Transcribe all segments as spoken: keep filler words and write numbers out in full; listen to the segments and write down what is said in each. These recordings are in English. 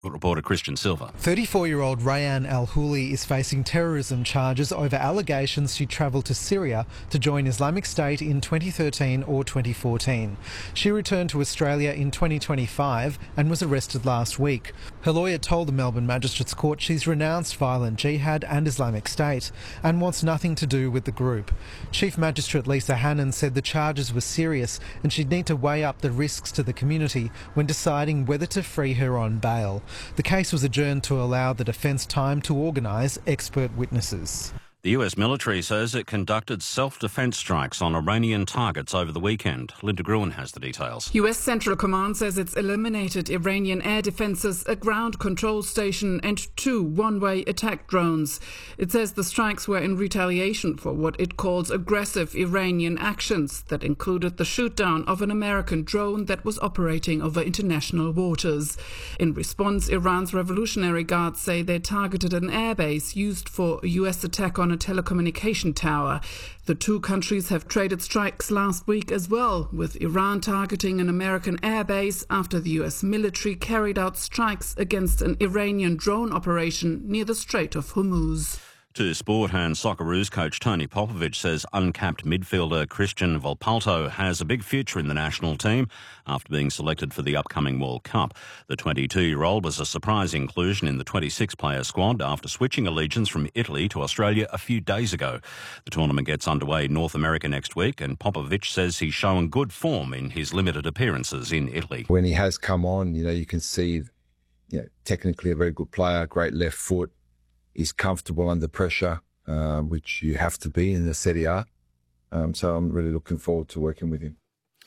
Reporter Christian Silva. thirty-four-year-old Rayan Al-Houli is facing terrorism charges over allegations she travelled to Syria to join Islamic State in twenty thirteen or twenty fourteen. She returned to Australia in twenty twenty-five and was arrested last week. Her lawyer told the Melbourne Magistrates Court she's renounced violent jihad and Islamic State and wants nothing to do with the group. Chief Magistrate Lisa Hannon said the charges were serious and she'd need to weigh up the risks to the community when deciding whether to free her on bail. The case was adjourned to allow the defence time to organise expert witnesses. The U S military says it conducted self-defence strikes on Iranian targets over the weekend. Linda Gruen has the details. U S Central Command says it's eliminated Iranian air defences, a ground control station and two one-way attack drones. It says the strikes were in retaliation for what it calls aggressive Iranian actions that included the shoot-down of an American drone that was operating over international waters. In response, Iran's Revolutionary Guards say they targeted an airbase used for a U S attack on a telecommunication tower. The two countries have traded strikes last week as well, with Iran targeting an American airbase after the U S military carried out strikes against an Iranian drone operation near the Strait of Hormuz. To sport, and Socceroos coach Tony Popovic says uncapped midfielder Christian Volpato has a big future in the national team after being selected for the upcoming World Cup. The twenty-two-year-old was a surprise inclusion in the twenty-six player squad after switching allegiance from Italy to Australia a few days ago. The tournament gets underway in North America next week, and Popovic says he's shown good form in his limited appearances in Italy. When he has come on, you know, you can see, you know, technically a very good player, great left foot. He's comfortable under pressure, uh, which you have to be in the Serie A. Um, so I'm really looking forward to working with him.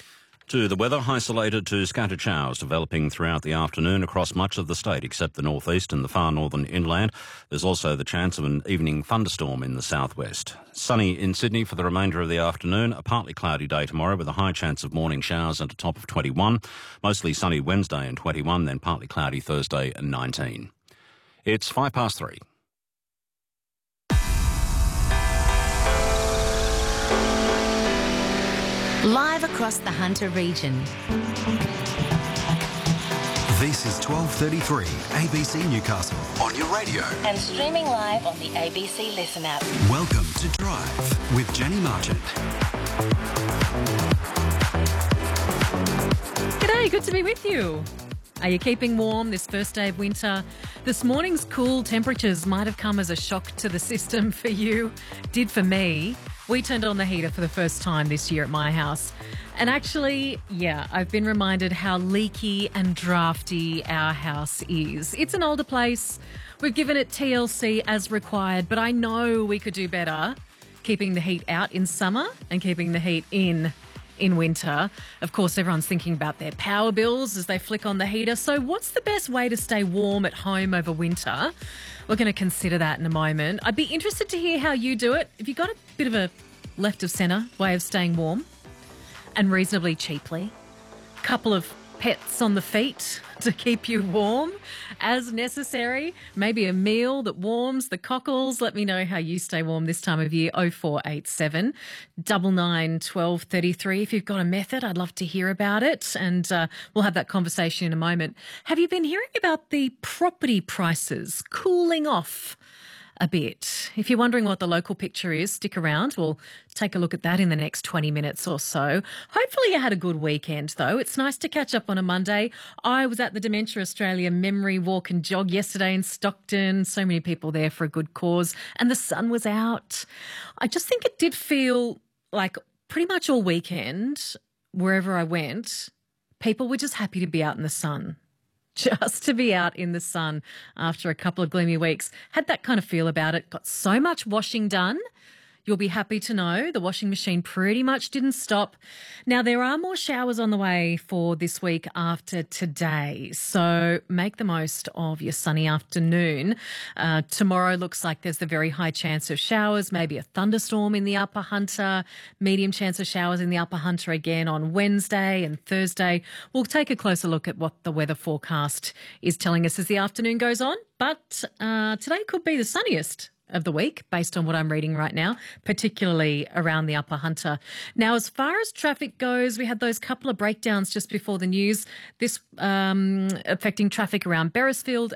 To the weather, isolated to scattered showers developing throughout the afternoon across much of the state except the northeast and the far northern inland. There's also the chance of an evening thunderstorm in the southwest. Sunny in Sydney for the remainder of the afternoon. A partly cloudy day tomorrow with a high chance of morning showers and a top of twenty-one. Mostly sunny Wednesday and twenty-one, then partly cloudy Thursday and nineteen. It's five past three. Live across the Hunter region. This is twelve thirty-three A B C Newcastle on your radio. And streaming live on the A B C Listen app. Welcome to Drive with Jenny Marchant. G'day, good to be with you. Are you keeping warm this first day of winter? This morning's cool temperatures might have come as a shock to the system for you. Did for me. We turned on the heater for the first time this year at my house. And actually, yeah, I've been reminded how leaky and drafty our house is. It's an older place. We've given it T L C as required, but I know we could do better keeping the heat out in summer and keeping the heat in in winter. Of course, everyone's thinking about their power bills as they flick on the heater. So what's the best way to stay warm at home over winter? We're going to consider that in a moment. I'd be interested to hear how you do it. If you've got a bit of a left of centre way of staying warm and reasonably cheaply, couple of pets on the feet to keep you warm as necessary, maybe a meal that warms the cockles. Let me know how you stay warm this time of year. oh four eight seven, nine nine, one two three three. If you've got a method, I'd love to hear about it, and uh, we'll have that conversation in a moment. Have you been hearing about the property prices cooling off a bit? If you're wondering what the local picture is, stick around. We'll take a look at that in the next twenty minutes or so. Hopefully you had a good weekend, though. It's nice to catch up on a Monday. I was at the Dementia Australia Memory Walk and Jog yesterday in Stockton. So many people there for a good cause, and the sun was out. I just think it did feel like pretty much all weekend, wherever I went, people were just happy to be out in the sun. Just to be out in the sun after a couple of gloomy weeks. Had that kind of feel about it. Got so much washing done. You'll be happy to know the washing machine pretty much didn't stop. Now, there are more showers on the way for this week after today, so make the most of your sunny afternoon. Uh, tomorrow looks like there's the very high chance of showers, maybe a thunderstorm in the Upper Hunter, medium chance of showers in the Upper Hunter again on Wednesday and Thursday. We'll take a closer look at what the weather forecast is telling us as the afternoon goes on, but uh, today could be the sunniest of the week, based on what I'm reading right now, particularly around the Upper Hunter. Now, as far as traffic goes, we had those couple of breakdowns just before the news, this um, affecting traffic around Beresfield